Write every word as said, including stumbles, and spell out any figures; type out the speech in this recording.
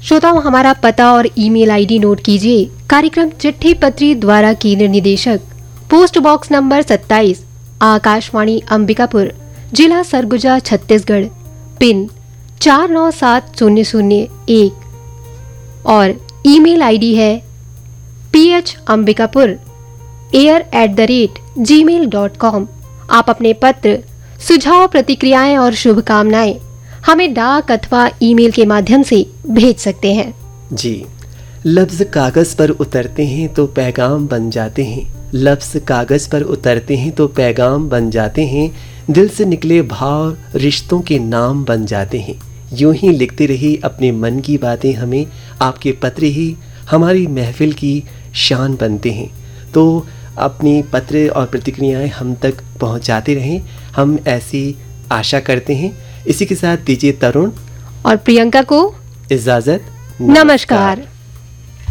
श्रोताओं, हमारा पता और ईमेल आईडी नोट कीजिए। कार्यक्रम चिट्ठी पत्री द्वारा केंद्र निदेशक, पोस्ट बॉक्स नंबर सत्ताईस, आकाशवाणी अंबिकापुर, जिला सरगुजा, छत्तीसगढ़, पिन चार नौ सात शून्य शून्य एक और ईमेल आईडी है P H Ambikapur air at the rate ji mail dot com. आप अपने पत्र, सुझाव, प्रतिक्रियाएं और शुभकामनाएं हमें डाक अथवा ईमेल के माध्यम से भेज सकते हैं। जी, लफ्ज़ कागज़ पर उतरते हैं तो पैगाम बन जाते हैं। लफ्ज़ कागज़ पर उतरते हैं तो पैगाम बन जाते हैं। दिल से निकले भाव रिश्तों के नाम बन जाते हैं। यूं ही लिखते रहिए अपने मन की बातें, हमें आपके पत्र ही हमारी महफिल की शान बनते हैं। तो अपनी पत्र और प्रतिक्रियाएं हम तक पहुंचाते रहें, हम ऐसी आशा करते हैं। इसी के साथ दीजिए तरुण और प्रियंका को इजाज़त। नमस्कार।